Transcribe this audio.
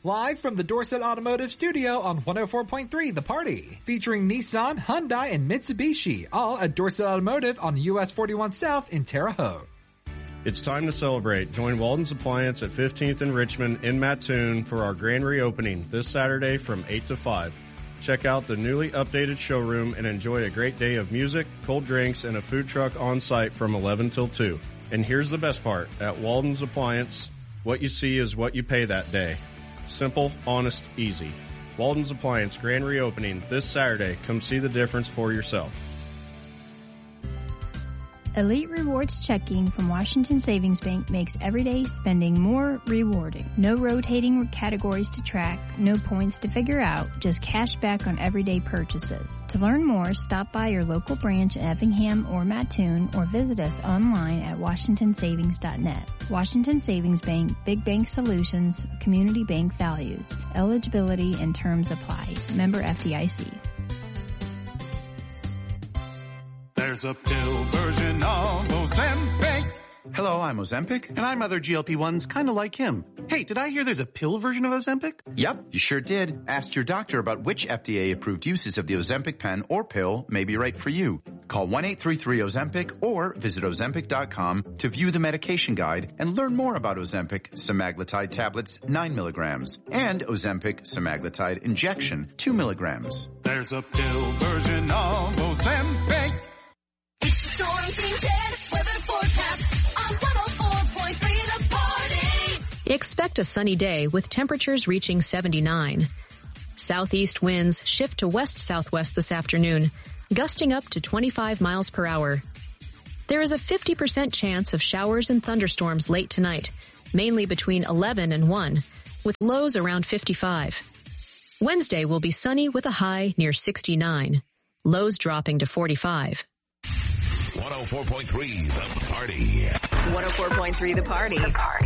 Live from the Dorset Automotive Studio on 104.3 The Party. Featuring Nissan, Hyundai, and Mitsubishi, all at Dorset Automotive on US 41 South in Terre Haute. It's time to celebrate. Join Walden's Appliance at 15th and Richmond in Mattoon for our grand reopening this Saturday from 8 to 5. Check out the newly updated showroom and enjoy a great day of music, cold drinks, and a food truck on site from 11 till 2. And here's the best part. At Walden's Appliance, what you see is what you pay that day. Simple, honest, easy. Walden's Appliance grand reopening this Saturday. Come see the difference for yourself. Elite Rewards checking from Washington Savings Bank makes everyday spending more rewarding. No rotating categories to track, no points to figure out, just cash back on everyday purchases. To learn more, stop by your local branch in Effingham or Mattoon or visit us online at washingtonsavings.net. Washington Savings Bank, Big Bank Solutions, Community Bank Values. Eligibility and terms apply. Member FDIC. There's a pill version of Ozempic. Hello, I'm Ozempic. And I'm other GLP-1s kind of like him. Hey, did I hear there's a pill version of Ozempic? Yep, you sure did. Ask your doctor about which FDA-approved uses of the Ozempic pen or pill may be right for you. Call 1-833-OZEMPIC or visit Ozempic.com to view the medication guide and learn more about Ozempic semaglutide tablets 9 milligrams and Ozempic semaglutide injection 2 milligrams. There's a pill version of Ozempic. Storm Team 10 weather forecast on 104.3 The Party. Expect a sunny day with temperatures reaching 79. Southeast winds shift to west-southwest this afternoon, gusting up to 25 miles per hour. There is a 50% chance of showers and thunderstorms late tonight, mainly between 11 and 1, with lows around 55. Wednesday will be sunny with a high near 69, lows dropping to 45. 104.3 The Party. 104.3 The Party.